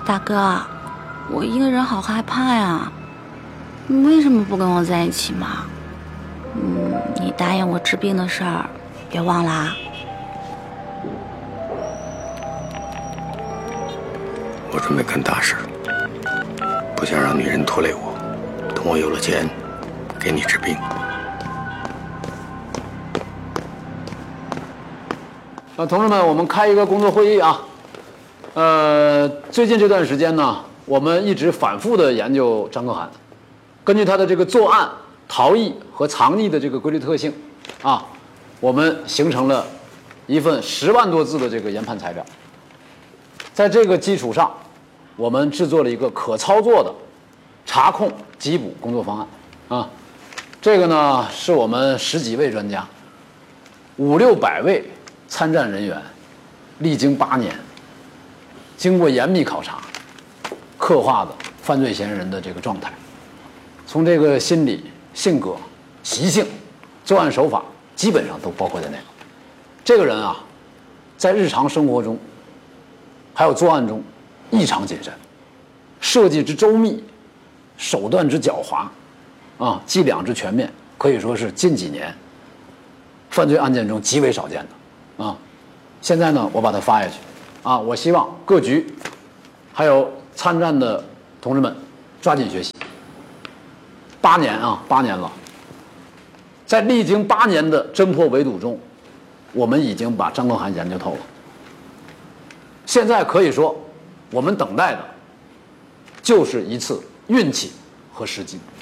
大哥，我一个人好害怕呀，你为什么不跟我在一起嘛？你答应我治病的事儿，别忘了啊。 我准备干大事，不想让女人拖累我。等我有了钱，给你治病。 同志们，我们开一个工作会议啊。最近这段时间呢，我们一直反复的研究张可汗，根据他的这个作案、逃逸和藏匿的这个规律特性，啊，我们形成了一份10万多字的这个研判材料。在这个基础上，我们制作了一个可操作的查控缉捕工作方案啊。这个呢，是我们10几位专家，500、600位参战人员，历经8年，经过严密考察，刻画的犯罪嫌疑人的这个状态，从这个心理、性格、习性、作案手法，基本上都包括在内了。这个人啊，在日常生活中，还有作案中，异常谨慎，设计之周密，手段之狡猾，啊，伎俩之全面，可以说是近几年犯罪案件中极为少见的啊。现在呢，我把它发下去啊，我希望各局还有参战的同志们抓紧学习。8年啊，8年了，在历经8年的侦破围堵中，我们已经把张可汗研究透了。现在可以说，我们等待的就是一次运气和时机。